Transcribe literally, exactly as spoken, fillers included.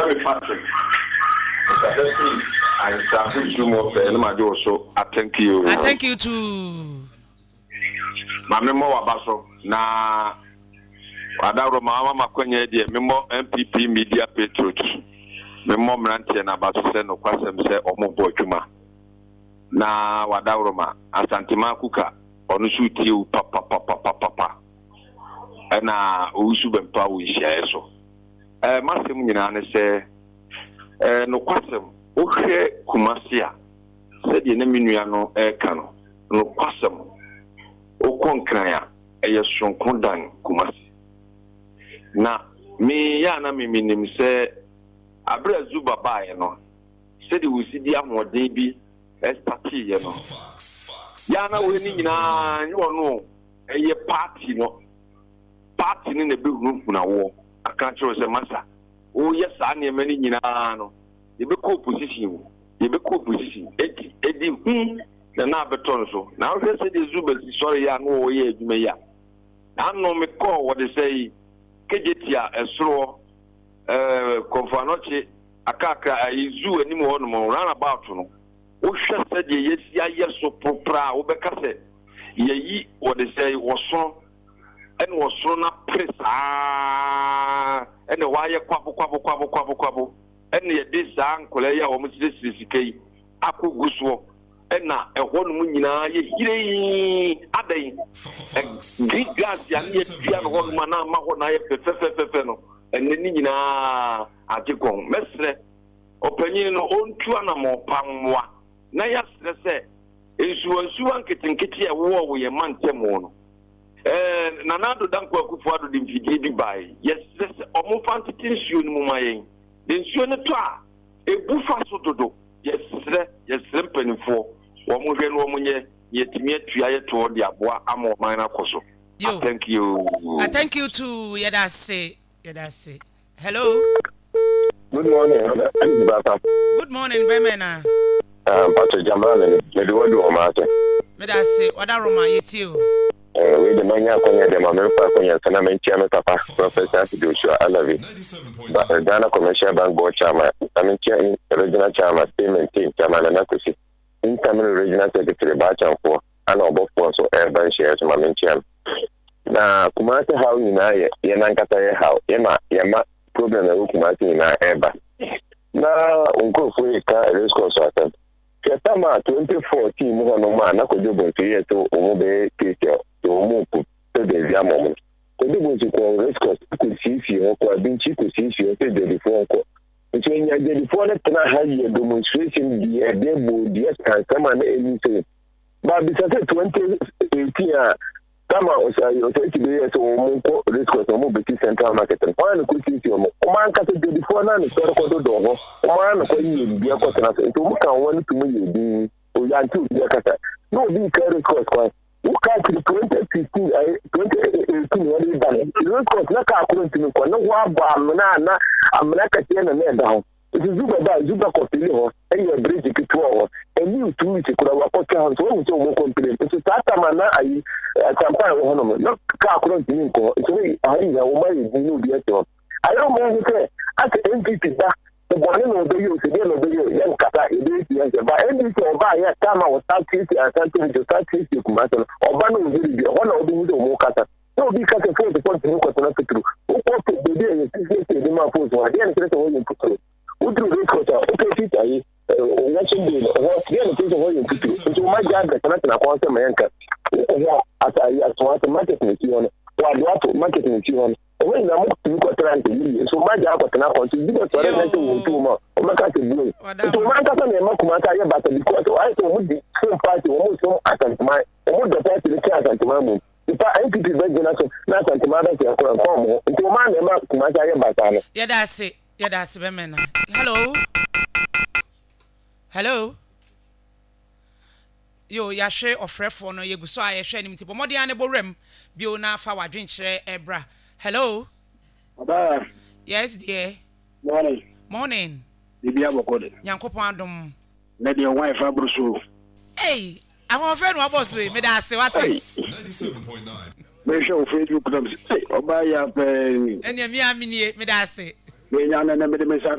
me Patrick. I start to move and my also. I thank you. I thank you too. My memo abaso na Adaro mama makwenye die memo M P P Media Patriot. Memo mrantie na abaso se no kwasem se omobo adwuma. Na Wadaro ma asantima kuka onu suti u papa papa papa. Na usu bempa wo hia eso. Eh masem nyina ne se eh no kwasem o hwe kumasia se de na menua no e ka no no kwasem o konkran ya eye sonkon dan kumasi na me ya na me minim se abra zuba bae no se de wusidi amoden bi estati ye no ya na we ni nyina nyo no eye party no party ni na be group na wo aka chiro se masa o ye sa na me ni nyina no ye be ko position ye be ko position edi edi hu na na beton so na o se de zuba si sorry ya no o ye adwuma ya na no me call what they say kejetia esro eh konfanoche akaka izu anim ho no run about no o hwe se de yesi aye so propra o beka se yeyi what they say woso en woso na presa en wa ye kwabo kwabo kwabo kwabo kwabo en ye disa ankole ya o mutisi sikai akoguso ena ehwo no nyina ye hire adai green gas ya ne pia no ho na ma ho na ye fefefefe no enne ni nyina akekon mesre opanyin no ontu anamo pamwa na ya sre se ensuwa nsuwa nketinketi e wo wo ye mantemo no eh nanado danko akufo ado de mfidie bi bai yes se omo fantiti nsuo ni mu mayen de nsuo ne to a ebufa so dodo yes se yes sempanifo wo mo hwe no mo nye yetimi atua ye to de aboa ama man na koso. Thank you. I thank you too. Yeda say, yeda say. Hello. Good morning. Good morning, Bemena. Um, Pastor Jamal, me do do o mate. Me da say, oda Roma yeti o. Eh, we de manya konya de ma me pa konya sana me ntia me papa, Professor Joshua Alavi. Ba Ghana Commercial Bank Board Chairman, I'm in regional chairman, payment team chairman na kusi. Incoming regional secretary ba chanfo, ana obo for so urban shares ma me ntia. Na kumate how ni na ye, ye na nkata ye how, ye ma ye ma problem na kumate ni na eba. Na unko fu e ka risk so atem. Ketama twenty fourteen mo no ma na ko jobo ntiye to omo be keke to omo ko te de via mo. Ko jobo nti ko risk ko si fi ho ko abinchi ko si fi ho te de fo ko. Nti nya de fo na tena ha ye demonstration di e de bo di e kan sama na eni se. Ba bi sa twenty eighteen a kama osayi osayi be yeso omo ko risk ko omo be central market. Fa na ko si fi omo. O man ka te de fo na ni so ko do do ho. O man ko yi bi ko tena se. Nti omo kan woni tumu ye di o ya nti o bi kata. No bi ka record ko. O ka twenty fifteen eh twenty eighteen woni dan. Record na ka ko ntimi ko na wa ba amna na amna ka tie na na da ho. It is zuba ba zuba ko tili ho. E ye bridge ki to ho. E ni tu wi ko wa ko ka so wo so mo complain. It is tata mana ayi campaign ho no. Na ka ko ntimi ko. So ayi ya o mai di no bi eto. Ayo mo ni ke at M P P da the one no do you se no do you yan kata e dey yan ba M P P oba ya kama wa start three and something to start three ku ma so oba no do bi ho na o do mo kata no bi kata for the point ko to na petru o ko to be dey e ti se dey ma for so ade en kete ho yin petru o do re ko ta o ke ti tai o ya so be o ya no kete ho yin petru so ma ja da kana na ko se ma yanka o ya ata ya so ata market ni ti ono wa do ato market ni ti ono when na mo ko trante yi so ma ja ko na ko ti bi ko tore na to wo to mo o ma ka te bi to ma ka na ma kuma ta ye ba ta bi ko to ai to mo di so party o mo so atantuma o mo do party ni atantuma mo ipa N P P be gina so na atantuma da ke ko ko mo to ma na ma kuma ta ye ba ta no ye da se ye da se be mena. Hello hello yo ya hwe ofrefo no ye guso a ye hwe nim tipo modi ane borem bi o na fa wadwen kire ebra. Hello. Baba. Yes, dear. Morning. Morning. Bibia bokode. Nyankopon adom. Na de wife abruso. Hey, I want friend wa boss we me da se what? ninety-seven point nine. Me show Facebook club. Hey, oba ya pe. Enya mi amini me da se. Me nya na na me de me sa